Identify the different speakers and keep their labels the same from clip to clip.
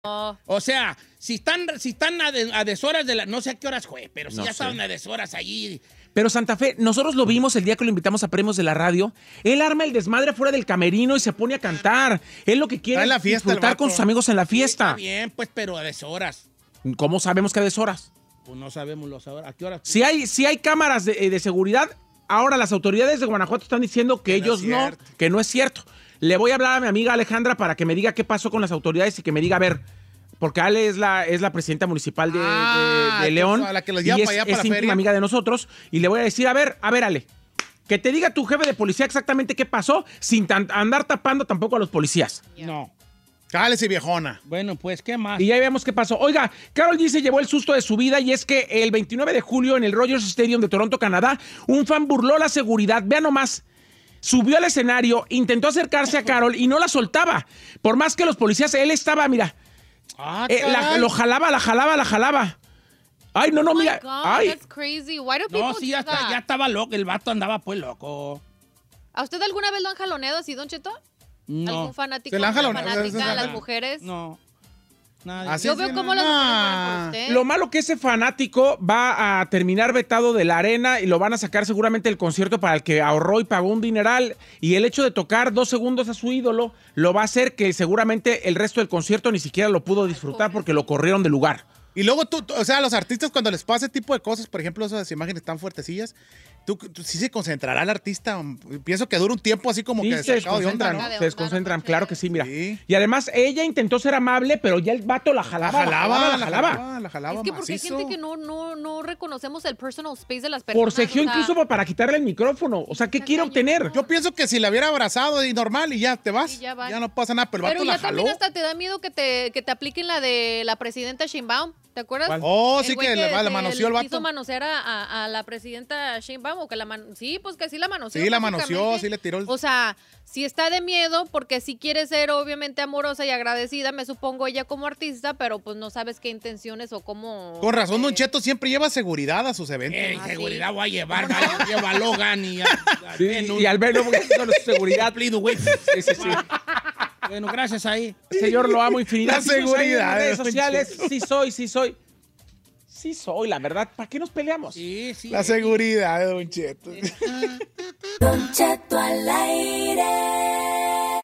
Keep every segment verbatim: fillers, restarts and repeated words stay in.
Speaker 1: Oh.
Speaker 2: O sea, si están, si están a, de, a deshoras de la... No sé a qué horas fue, pero si
Speaker 3: No
Speaker 2: ya
Speaker 3: sé.
Speaker 2: estaban a deshoras allí.
Speaker 3: Pero Santa Fe, nosotros lo vimos el día que lo invitamos a Premios de la Radio. Él arma el desmadre fuera del camerino y se pone a cantar. Él lo que quiere
Speaker 4: Está en la
Speaker 3: es
Speaker 4: fiesta, el
Speaker 3: disfrutar
Speaker 4: vato.
Speaker 3: con sus amigos en la fiesta.
Speaker 2: Está bien, pues, pero a deshoras.
Speaker 3: ¿Cómo sabemos que a deshoras?
Speaker 2: Pues no sabemos los ahora. ¿A qué horas?
Speaker 3: Si hay, si hay cámaras de, de seguridad, ahora las autoridades de Guanajuato están diciendo que,
Speaker 4: Que no
Speaker 3: ellos
Speaker 4: es
Speaker 3: no,
Speaker 4: cierto.
Speaker 3: que no es cierto. Le voy a hablar a mi amiga Alejandra para que me diga qué pasó con las autoridades y que me diga, a ver, porque Ale es la, es la presidenta municipal de,
Speaker 4: Ah,
Speaker 3: de- de León
Speaker 4: a la que los
Speaker 3: y
Speaker 4: lleva
Speaker 3: es,
Speaker 4: para allá para
Speaker 3: es
Speaker 4: la
Speaker 3: íntima
Speaker 4: feria.
Speaker 3: amiga de nosotros y le voy a decir, a ver, a ver Ale, que te diga tu jefe de policía exactamente qué pasó sin tan- andar tapando tampoco a los policías.
Speaker 2: No.
Speaker 4: Cálese, viejona.
Speaker 2: Bueno, pues, ¿qué más?
Speaker 3: Y ya vemos qué pasó. Oiga, Karol G se llevó el susto de su vida y es que el veintinueve de julio en el Rogers Stadium de Toronto, Canadá, un fan burló la seguridad. Vean nomás. Subió al escenario, intentó acercarse a Karol y no la soltaba. Por más que los policías, él estaba, mira,
Speaker 2: Ah,
Speaker 3: eh, la-
Speaker 2: caray.
Speaker 3: lo jalaba, la jalaba, la jalaba. Ay, no, no,
Speaker 1: Oh my
Speaker 3: mira.
Speaker 1: God,
Speaker 3: Ay,
Speaker 1: that's crazy. Why do people
Speaker 2: No, sí, ya,
Speaker 1: do
Speaker 2: está-
Speaker 1: that?
Speaker 2: ya estaba loco. El vato andaba pues loco.
Speaker 1: ¿A usted alguna vez lo han jaloneado así, Don Cheto?
Speaker 2: No.
Speaker 1: ¿Algún fanático?
Speaker 4: ¿Se la han
Speaker 1: ¿Alguna
Speaker 4: jaloneado?
Speaker 1: fanática de las
Speaker 4: No.
Speaker 1: mujeres?
Speaker 2: No. Nadie.
Speaker 4: Así
Speaker 1: Yo
Speaker 4: es,
Speaker 1: veo
Speaker 4: sí,
Speaker 1: cómo
Speaker 4: no.
Speaker 1: las mujeres mueren por usted.
Speaker 3: lo malo que ese fanático va a terminar vetado de la arena y lo van a sacar seguramente del concierto para el que ahorró y pagó un dineral. Y el hecho de tocar dos segundos a su ídolo lo va a hacer que seguramente el resto del concierto ni siquiera lo pudo disfrutar porque lo corrieron del lugar.
Speaker 4: Y luego tú, tú- o sea, a los artistas cuando les pasa ese tipo de cosas, por ejemplo, esas imágenes tan fuertecillas, tú, tú sí se concentrará el artista. Pienso que dura un tiempo así como
Speaker 3: Sí,
Speaker 4: que
Speaker 3: se
Speaker 4: sacado de onda,
Speaker 3: desconcentran,
Speaker 4: ¿no?
Speaker 1: de
Speaker 3: se
Speaker 1: onda,
Speaker 3: desconcentran,
Speaker 1: no
Speaker 3: claro
Speaker 1: manches.
Speaker 3: que sí, mira.
Speaker 4: Sí.
Speaker 3: Y además ella intentó ser amable, pero ya el vato la
Speaker 4: La
Speaker 3: jalaba,
Speaker 4: jalaba,
Speaker 3: la jalaba.
Speaker 4: la jalaba
Speaker 1: Es que porque hay
Speaker 4: macizo.
Speaker 1: gente que no, no, no reconocemos el personal space de las personas.
Speaker 3: Forcejeó
Speaker 1: o sea,
Speaker 3: incluso para quitarle el micrófono. O sea, ¿qué
Speaker 1: Está
Speaker 3: quiere
Speaker 1: cañón.
Speaker 3: obtener?
Speaker 4: Yo pienso que si la hubiera abrazado y normal y ya te vas,
Speaker 1: Sí, ya va.
Speaker 4: ya no pasa nada, pero el
Speaker 1: Pero
Speaker 4: vato
Speaker 1: ya
Speaker 4: la jaló.
Speaker 1: también hasta te da miedo que te, que te apliquen la de la presidenta Sheinbaum. ¿Te acuerdas?
Speaker 3: ¿Cuál?
Speaker 4: Oh,
Speaker 1: El
Speaker 4: sí
Speaker 1: güey
Speaker 4: que le, va- le
Speaker 1: se
Speaker 4: manoseó el
Speaker 1: le
Speaker 4: vato.
Speaker 1: quiso manosear a, a- a la presidenta Sheinbaum o que la man- sí, pues que sí la manoseó.
Speaker 4: Sí, la manoseó,
Speaker 1: básicamente.
Speaker 4: sí le tiró el...
Speaker 1: O sea, si está de miedo porque si quiere ser obviamente amorosa y agradecida, me supongo ella como artista, pero pues no sabes qué intenciones o cómo.
Speaker 4: Con razón,
Speaker 1: eh,
Speaker 4: Don Cheto siempre lleva seguridad a sus eventos.
Speaker 2: Eh,
Speaker 1: Ah,
Speaker 2: seguridad
Speaker 1: sí.
Speaker 2: voy a llevar, vaya, lleva a Logan y a, a
Speaker 3: Sí,
Speaker 2: Ben, un
Speaker 3: y al verlo, con su seguridad.
Speaker 2: cumplido, güey.
Speaker 3: Sí, sí, sí.
Speaker 2: Bueno, gracias ahí.
Speaker 3: Señor, lo amo infinidad.
Speaker 4: La
Speaker 3: Sí, soy ahí en
Speaker 4: seguridad,
Speaker 3: las redes
Speaker 4: Don
Speaker 3: sociales.
Speaker 4: Cheto.
Speaker 3: Sí soy, sí soy. Sí soy, la verdad. ¿Para qué nos peleamos?
Speaker 2: Sí, sí.
Speaker 4: La seguridad de Don Cheto.
Speaker 5: Don Cheto al aire.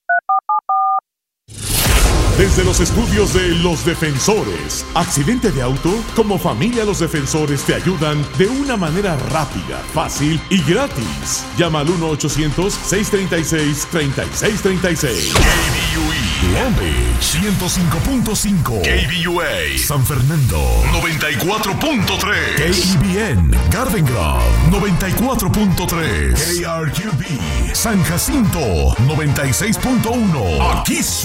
Speaker 6: Desde los estudios de Los Defensores. Accidente de auto. Como familia, Los Defensores te ayudan de una manera rápida, fácil y gratis. Llama al uno ochocientos, seiscientos treinta y seis, treinta y seis treinta y seis.
Speaker 7: K B U E Long Beach ciento cinco punto cinco. K B U A San Fernando noventa y cuatro punto tres. K E B N Garden Grove noventa y cuatro punto tres. K R Q B San Jacinto noventa y seis punto uno. Aquí suena